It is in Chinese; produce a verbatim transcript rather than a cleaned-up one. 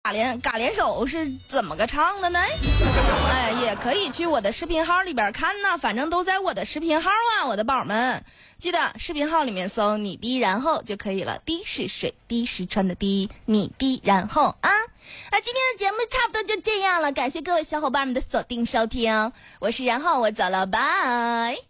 嘎连嘎连手是怎么个唱的呢？哎，也可以去我的视频号里边看呢，反正都在我的视频号啊，我的宝们，记得视频号里面搜你滴然后就可以了，滴是水滴是穿的滴，你滴然后啊。那今天的节目差不多就这样了，感谢各位小伙伴们的锁定收听，我是然后我走了，拜。